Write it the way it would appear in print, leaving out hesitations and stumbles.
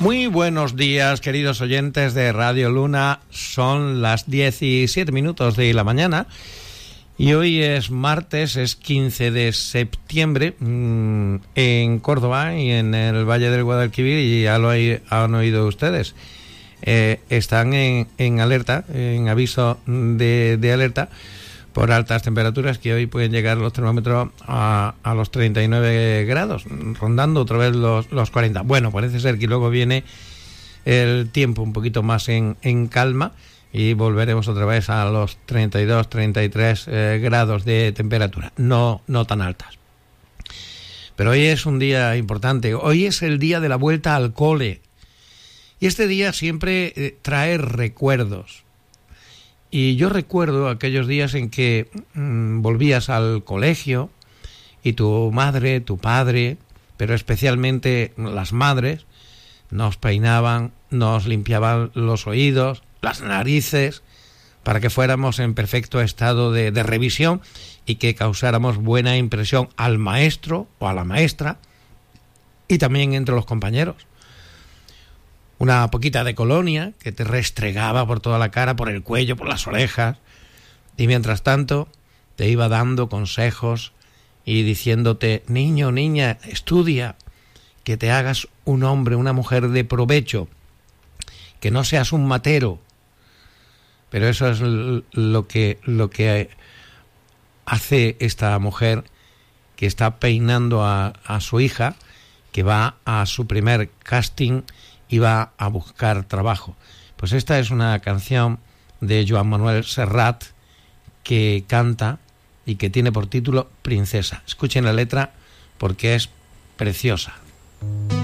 Muy buenos días, queridos oyentes de Radio Luna. Son las 17 minutos de la mañana y hoy es martes, es 15 de septiembre en Córdoba y en el Valle del Guadalquivir, y ya lo han oído ustedes. Están en alerta, en aviso de alerta por altas temperaturas, que hoy pueden llegar los termómetros a los 39 grados, rondando otra vez los 40. Bueno, parece ser que luego viene el tiempo un poquito más en calma y volveremos otra vez a los 32, 33 grados de temperatura, no tan altas. Pero hoy es un día importante, hoy es el día de la vuelta al cole, y este día siempre trae recuerdos. Y yo recuerdo aquellos días en que volvías al colegio y tu madre, tu padre, pero especialmente las madres, nos peinaban, nos limpiaban los oídos, las narices, para que fuéramos en perfecto estado de revisión y que causáramos buena impresión al maestro o a la maestra y también entre los compañeros. Una poquita de colonia que te restregaba por toda la cara, por el cuello, por las orejas, y mientras tanto te iba dando consejos y diciéndote: niño, niña, estudia, que te hagas un hombre, una mujer de provecho, que no seas un matero. Pero eso es lo que hace esta mujer que está peinando a su hija, que va a su primer casting y va a buscar trabajo. Pues esta es una canción de Joan Manuel Serrat que canta y que tiene por título Princesa. Escuchen la letra porque es preciosa.